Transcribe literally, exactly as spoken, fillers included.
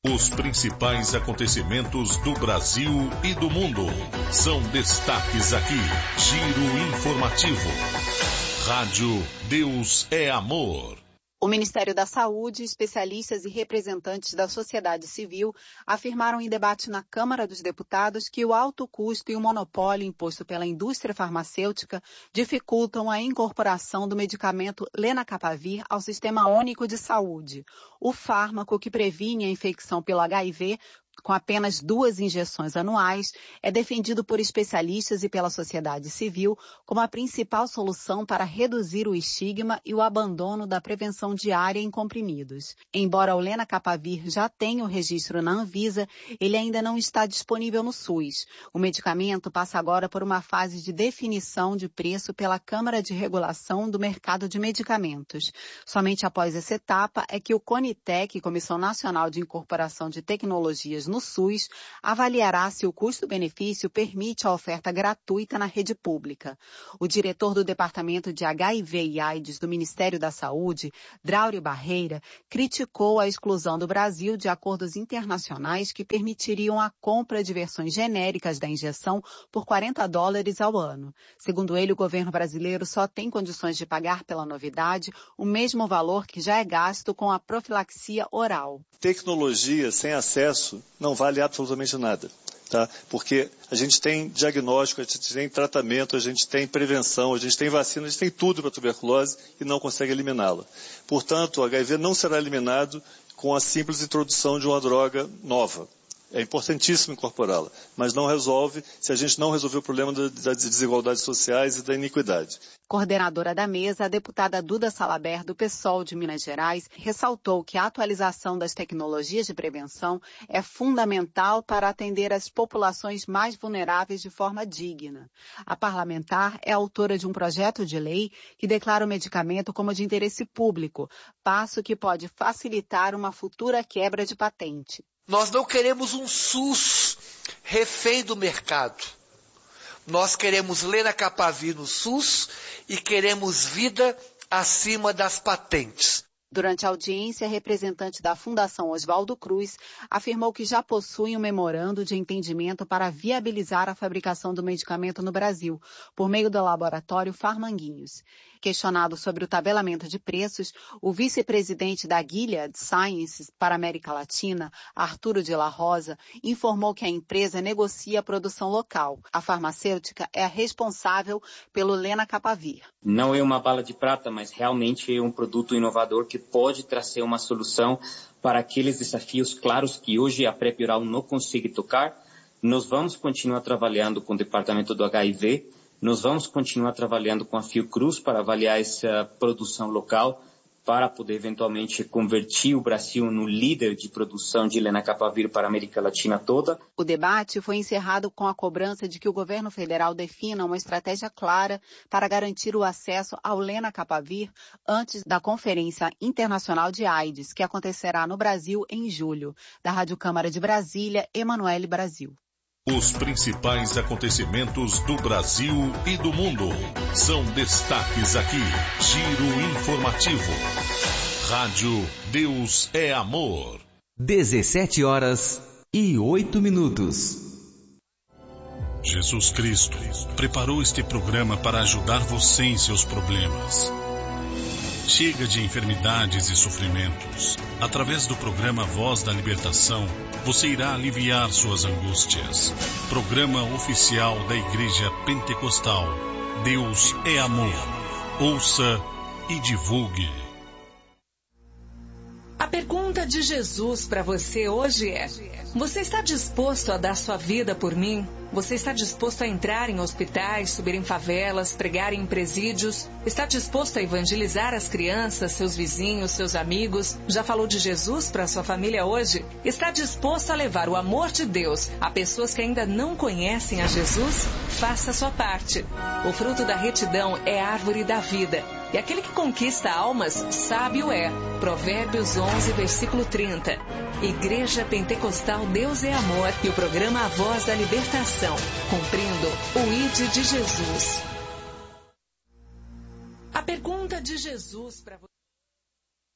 Os principais acontecimentos do Brasil e do mundo são destaques aqui. Giro informativo. Rádio Deus é Amor. O Ministério da Saúde, especialistas e representantes da sociedade civil afirmaram em debate na Câmara dos Deputados que o alto custo e o monopólio imposto pela indústria farmacêutica dificultam a incorporação do medicamento Lenacapavir ao Sistema Único de Saúde. O fármaco que previne a infecção pelo H I V com apenas duas injeções anuais, é defendido por especialistas e pela sociedade civil como a principal solução para reduzir o estigma e o abandono da prevenção diária em comprimidos. Embora o Lenacapavir já tenha o registro na Anvisa, ele ainda não está disponível no SUS. O medicamento passa agora por uma fase de definição de preço pela Câmara de Regulação do Mercado de Medicamentos. Somente após essa etapa é que o CONITEC, Comissão Nacional de Incorporação de Tecnologias no SUS, avaliará se o custo-benefício permite a oferta gratuita na rede pública. O diretor do Departamento de H I V e AIDS do Ministério da Saúde, Draulio Barreira, criticou a exclusão do Brasil de acordos internacionais que permitiriam a compra de versões genéricas da injeção por quarenta dólares ao ano. Segundo ele, o governo brasileiro só tem condições de pagar pela novidade o mesmo valor que já é gasto com a profilaxia oral. Tecnologia sem acesso não vale absolutamente nada, tá? Porque a gente tem diagnóstico, a gente tem tratamento, a gente tem prevenção, a gente tem vacina, a gente tem tudo para a tuberculose e não consegue eliminá-la. Portanto, o H I V não será eliminado com a simples introdução de uma droga nova. É importantíssimo incorporá-la, mas não resolve se a gente não resolver o problema das desigualdades sociais e da iniquidade. Coordenadora da mesa, a deputada Duda Salaber, do PSOL de Minas Gerais, ressaltou que a atualização das tecnologias de prevenção é fundamental para atender as populações mais vulneráveis de forma digna. A parlamentar é autora de um projeto de lei que declara o medicamento como de interesse público, passo que pode facilitar uma futura quebra de patente. Nós não queremos um SUS refém do mercado. Nós queremos Lenacapavir no SUS e queremos vida acima das patentes. Durante a audiência, a representante da Fundação Oswaldo Cruz afirmou que já possui um memorando de entendimento para viabilizar a fabricação do medicamento no Brasil, por meio do laboratório Farmanguinhos. Questionado sobre o tabelamento de preços, o vice-presidente da Gilead Sciences para a América Latina, Arturo de la Rosa, informou que a empresa negocia a produção local. A farmacêutica é a responsável pelo Lenacapavir. Não é uma bala de prata, mas realmente é um produto inovador que pode trazer uma solução para aqueles desafios claros que hoje a PrEP oral não consegue tocar. Nós vamos continuar trabalhando com o departamento do H I V, nós vamos continuar trabalhando com a Fiocruz para avaliar essa produção local, para poder eventualmente converter o Brasil no líder de produção de Lenacapavir para a América Latina toda. O debate foi encerrado com a cobrança de que o governo federal defina uma estratégia clara para garantir o acesso ao Lenacapavir antes da Conferência Internacional de AIDS, que acontecerá no Brasil em julho. Da Rádio Câmara de Brasília, Emanuele Brasil. Os principais acontecimentos do Brasil e do mundo são destaques aqui. Giro informativo. Rádio Deus é Amor. dezessete horas e oito minutos. Jesus Cristo preparou este programa para ajudar você em seus problemas. Chega de enfermidades e sofrimentos. Através do programa Voz da Libertação, você irá aliviar suas angústias. Programa oficial da Igreja Pentecostal. Deus é Amor. Ouça e divulgue. A pergunta de Jesus para você hoje é: você está disposto a dar sua vida por mim? Você está disposto a entrar em hospitais, subir em favelas, pregar em presídios? Está disposto a evangelizar as crianças, seus vizinhos, seus amigos? Já falou de Jesus para sua família hoje? Está disposto a levar o amor de Deus a pessoas que ainda não conhecem a Jesus? Faça a sua parte. O fruto da retidão é a árvore da vida. E aquele que conquista almas, sábio é. Provérbios onze, versículo trinta. Igreja Pentecostal Deus é Amor e o programa A Voz da Libertação, cumprindo o I D de Jesus. A pergunta de Jesus para você.